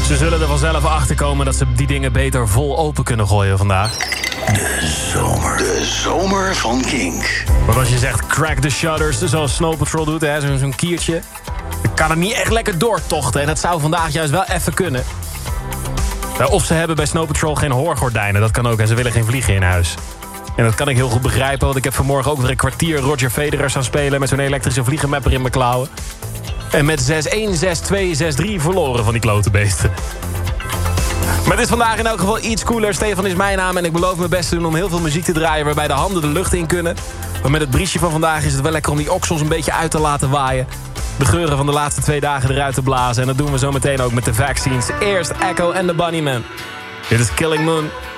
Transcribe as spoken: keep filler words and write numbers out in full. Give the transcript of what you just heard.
Ze zullen er vanzelf achter komen dat ze die dingen beter vol open kunnen gooien vandaag. De zomer. De zomer van Kink. Maar als je zegt crack the shutters, zoals Snow Patrol doet, hè, zo'n zo'n kiertje, dan kan het niet echt lekker doortochten. En dat zou vandaag juist wel even kunnen. Of ze hebben bij Snow Patrol geen hoorgordijnen, dat kan ook. En ze willen geen vliegen in huis. En dat kan ik heel goed begrijpen, want ik heb vanmorgen ook weer een kwartier Roger Federer staan spelen met zo'n elektrische vliegenmapper in mijn klauwen. En met zes een, zes twee, zes drie verloren van die klote beesten. Maar het is vandaag in elk geval iets cooler. Stefan is mijn naam en ik beloof mijn best te doen om heel veel muziek te draaien waarbij de handen de lucht in kunnen. Maar met het briesje van vandaag is het wel lekker om die oksels een beetje uit te laten waaien. De geuren van de laatste twee dagen eruit te blazen. En dat doen we zo meteen ook met de vaccines. Eerst Echo en The Bunnymen. Dit is Killing Moon.